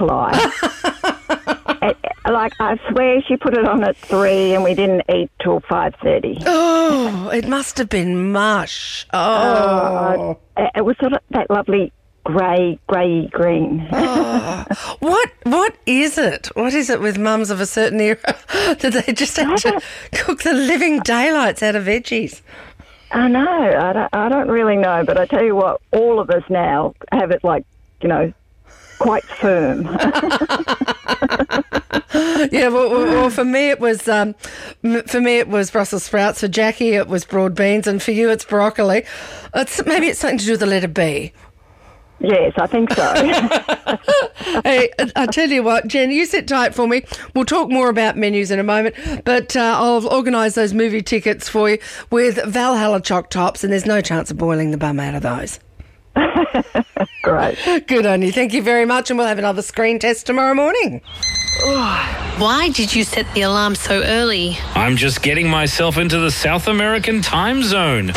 lie. Like, I swear she put it on at 3 and we didn't eat till 5:30. Oh, it must have been mush. Oh. It was sort of that lovely grey green. Oh. What is it? What is it with mums of a certain era that they just have to cook the living daylights out of veggies? I know. I don't really know, but I tell you what, all of us now have it like, quite firm. Yeah, well, for me it was Brussels sprouts. For Jackie, it was broad beans, and for you, it's broccoli. Maybe it's something to do with the letter B. Yes, I think so. Hey, I tell you what, Jen, you sit tight for me. We'll talk more about menus in a moment, but I'll organise those movie tickets for you with Valhalla choc tops, and there's no chance of boiling the bum out of those. Great. Good on you. Thank you very much, and we'll have another screen test tomorrow morning. Why did you set the alarm so early? I'm just getting myself into the South American time zone.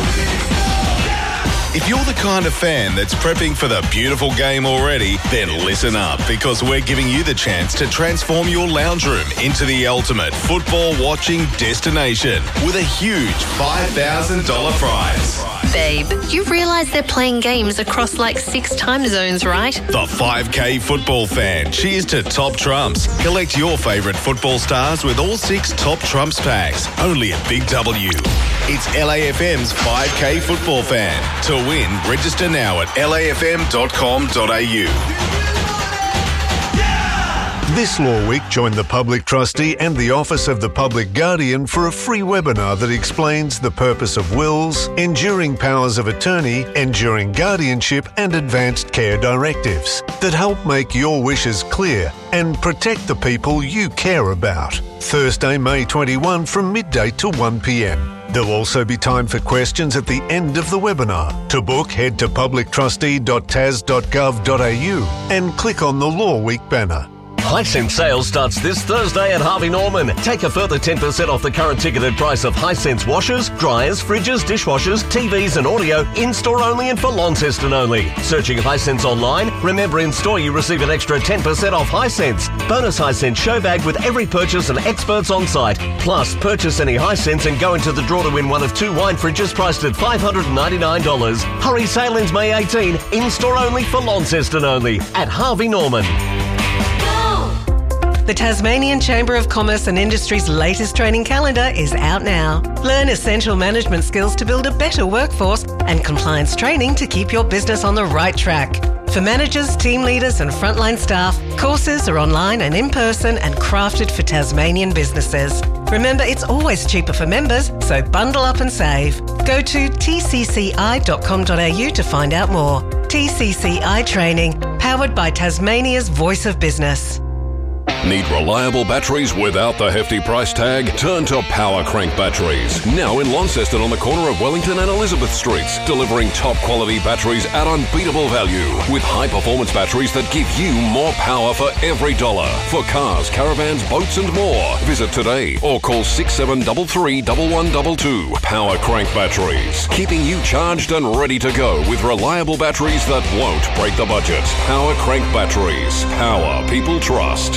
If you're the kind of fan that's prepping for the beautiful game already, then listen up, because we're giving you the chance to transform your lounge room into the ultimate football watching destination with a huge $5,000 prize. Babe, you realise they're playing games across like 6 time zones, right? The 5K football fan. Cheers to Top Trumps. Collect your favourite football stars with all 6 Top Trumps packs. Only at Big W. It's LAFM's 5K football fan. To win, register now at lafm.com.au. This Law Week, join the Public Trustee and the Office of the Public Guardian for a free webinar that explains the purpose of wills, enduring powers of attorney, enduring guardianship and advanced care directives that help make your wishes clear and protect the people you care about. Thursday, May 21 from midday to 1 p.m. There'll also be time for questions at the end of the webinar. To book, head to publictrustee.tas.gov.au and click on the Law Week banner. Hisense sales starts this Thursday at Harvey Norman. Take a further 10% off the current ticketed price of Hisense washers, dryers, fridges, dishwashers, TVs and audio, in-store only and for Launceston only. Searching Hisense online, remember in-store you receive an extra 10% off Hisense. Bonus Hisense show bag with every purchase and experts on site. Plus, purchase any Hisense and go into the draw to win one of 2 wine fridges priced at $599. Hurry, sale ends May 18. In-store only for Launceston only at Harvey Norman. The Tasmanian Chamber of Commerce and Industry's latest training calendar is out now. Learn essential management skills to build a better workforce and compliance training to keep your business on the right track. For managers, team leaders and frontline staff, courses are online and in person and crafted for Tasmanian businesses. Remember, it's always cheaper for members, so bundle up and save. Go to tcci.com.au to find out more. TCCI Training, powered by Tasmania's Voice of Business. Need reliable batteries without the hefty price tag? Turn to Power Crank Batteries. Now in Launceston on the corner of Wellington and Elizabeth Streets, delivering top quality batteries at unbeatable value with high performance batteries that give you more power for every dollar. For cars, caravans, boats and more. Visit today or call 6733 1122. Power Crank Batteries. Keeping you charged and ready to go with reliable batteries that won't break the budget. Power Crank Batteries. Power people trust.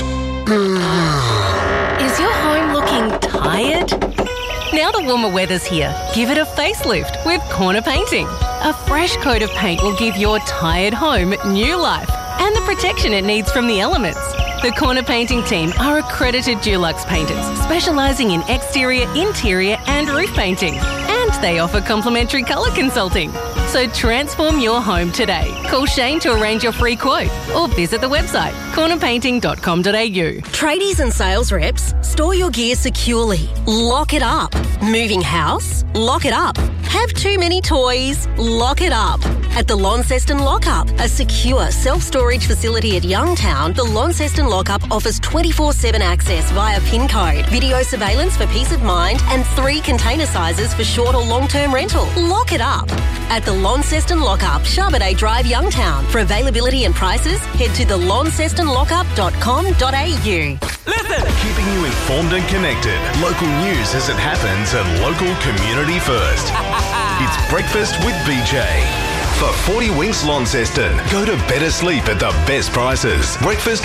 Is your home looking tired? Now the warmer weather's here, give it a facelift with Corner Painting. A fresh coat of paint will give your tired home new life and the protection it needs from the elements. The Corner Painting team are accredited Dulux painters, specialising in exterior, interior and roof painting. And they offer complimentary colour consulting. So transform your home today. Call Shane to arrange your free quote or visit the website cornerpainting.com.au. Tradies and sales reps, store your gear securely. Lock it up. Moving house? Lock it up. Have too many toys? Lock it up. At the Launceston Lockup, a secure self-storage facility at Youngtown, the Launceston Lockup offers 24/7 access via PIN code, video surveillance for peace of mind, and 3 container sizes for short or long-term rental. Lock it up. At the Launceston Lockup, Charbonnet Drive, Youngtown. For availability and prices, head to thelauncestonlockup.com.au. Listen! Keeping you informed and connected. Local news as it happens and local community first. It's Breakfast with BJ. For 40 Winks Launceston, go to better sleep at the best prices. Breakfast